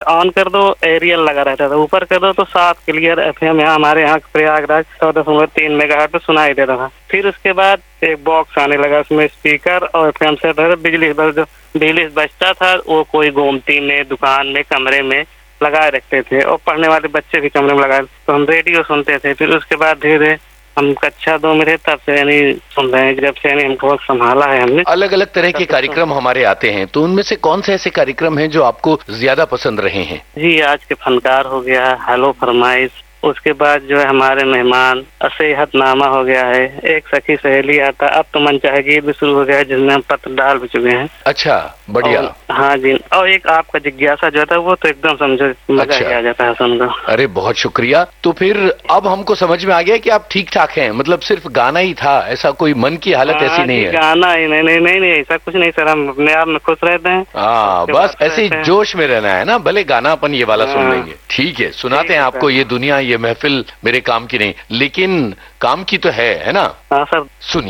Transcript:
On कर दो aerial लगा रहता था, ऊपर कर दो तो साफ क्लियर FM यहाँ हमारे यहाँ प्रयागराज 14.3 मेगाहर्ट्ज पे सुनाई देता था। फिर उसके बाद एक बॉक्स आने लगा, उसमें स्पीकर और FM से बिजली से बजता था, वो कोई गोमती में, दुकान में, कमरे में लगाए रखते थे और पढ़ने वाले बच्चे भी कमरे में लगाए, तो हम रेडियो सुनते थे। फिर उसके बाद धीरे धीरे हम कक्षा 2 में थे तब से यानी सुन रहे हैं, जब से यानी हमको संभाला है हमने। अलग अलग तरह के कार्यक्रम हमारे आते हैं, तो उनमें से कौन से ऐसे कार्यक्रम हैं जो आपको ज्यादा पसंद रहे हैं? जी, आज के फनकार हो गया, हेलो फरमाइश, उसके बाद जो है हमारे मेहमान, असेहतनामा हो गया है, एक सखी सहेली आता, अब तो मन चाहे गीत भी शुरू हो गया है जिसमें हम पत्र डाल भी चुके हैं। अच्छा, बढ़िया। हाँ जी, और एक आपका जिज्ञासा जो था वो तो एकदम समझो मजा ही आ जाता है सुनकर। अरे बहुत शुक्रिया। तो फिर अब हमको समझ में आ गया कि आप ठीक ठाक हैं, मतलब सिर्फ गाना ही था, ऐसा कोई मन की हालत ऐसी नहीं है? गाना ही नहीं, ऐसा कुछ नहीं सर, हम अपने आप में खुश रहते हैं। हाँ, बस ऐसे ही जोश में रहना है ना, भले गाना अपन ये वाला सुन लेंगे। ठीक है, सुनाते हैं आपको। ये दुनिया, ये महफिल मेरे काम की नहीं, लेकिन काम की तो है ना? हाँ सर, सुनिए।